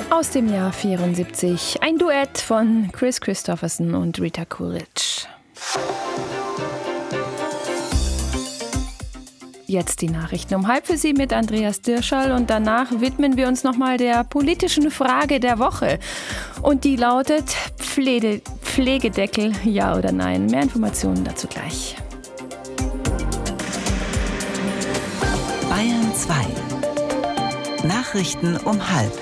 Aus dem Jahr 74. Ein Duett von Kris Kristofferson und Rita Coolidge. Jetzt die Nachrichten um 6:30 mit Andreas Dirschall und danach widmen wir uns nochmal der politischen Frage der Woche. Und die lautet Pflegedeckel, ja oder nein? Mehr Informationen dazu gleich. Bayern 2. Nachrichten um 6:30.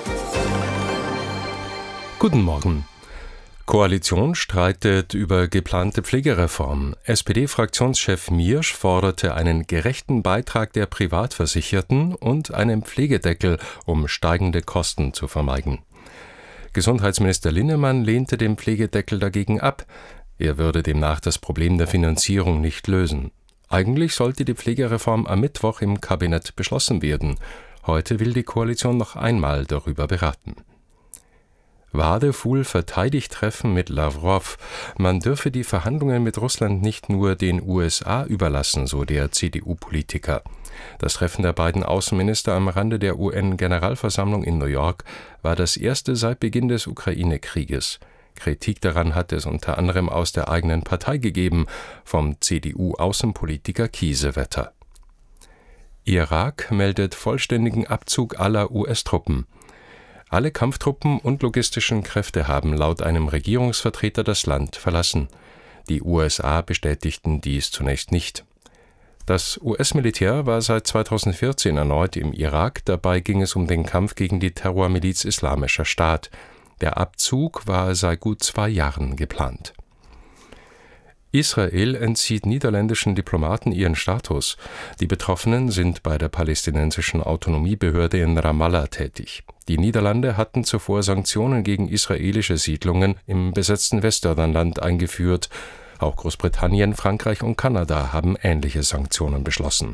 Guten Morgen. Koalition streitet über geplante Pflegereform. SPD-Fraktionschef Miersch forderte einen gerechten Beitrag der Privatversicherten und einen Pflegedeckel, um steigende Kosten zu vermeiden. Gesundheitsminister Linnemann lehnte den Pflegedeckel dagegen ab. Er würde demnach das Problem der Finanzierung nicht lösen. Eigentlich sollte die Pflegereform am Mittwoch im Kabinett beschlossen werden. Heute will die Koalition noch einmal darüber beraten. Wadefuhl verteidigt Treffen mit Lavrov. Man dürfe die Verhandlungen mit Russland nicht nur den USA überlassen, so der CDU-Politiker. Das Treffen der beiden Außenminister am Rande der UN-Generalversammlung in New York war das erste seit Beginn des Ukraine-Krieges. Kritik daran hat es unter anderem aus der eigenen Partei gegeben, vom CDU-Außenpolitiker Kiesewetter. Irak meldet vollständigen Abzug aller US-Truppen. Alle Kampftruppen und logistischen Kräfte haben laut einem Regierungsvertreter das Land verlassen. Die USA bestätigten dies zunächst nicht. Das US-Militär war seit 2014 erneut im Irak, dabei ging es um den Kampf gegen die Terrormiliz Islamischer Staat. Der Abzug war seit gut 2 Jahren geplant. Israel entzieht niederländischen Diplomaten ihren Status. Die Betroffenen sind bei der palästinensischen Autonomiebehörde in Ramallah tätig. Die Niederlande hatten zuvor Sanktionen gegen israelische Siedlungen im besetzten Westjordanland eingeführt. Auch Großbritannien, Frankreich und Kanada haben ähnliche Sanktionen beschlossen.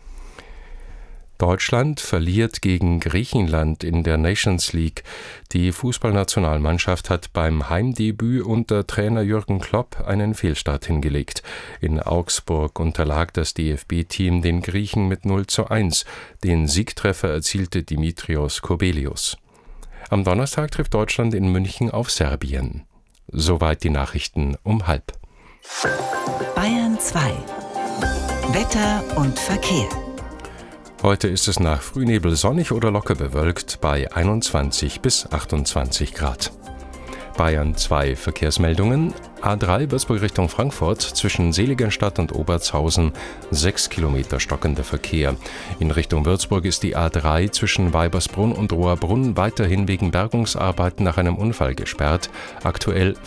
Deutschland verliert gegen Griechenland in der Nations League. Die Fußballnationalmannschaft hat beim Heimdebüt unter Trainer Jürgen Klopp einen Fehlstart hingelegt. In Augsburg unterlag das DFB-Team den Griechen mit 0:1. Den Siegtreffer erzielte Dimitrios Kobelius. Am Donnerstag trifft Deutschland in München auf Serbien. Soweit die Nachrichten um 6:30. Bayern 2. Wetter und Verkehr. Heute ist es nach Frühnebel sonnig oder locker bewölkt bei 21 bis 28 Grad. Bayern 2 Verkehrsmeldungen. A3 Würzburg Richtung Frankfurt zwischen Seligenstadt und Obertshausen 6 Kilometer stockender Verkehr. In Richtung Würzburg ist die A3 zwischen Weibersbrunn und Rohrbrunn weiterhin wegen Bergungsarbeiten nach einem Unfall gesperrt. Aktuell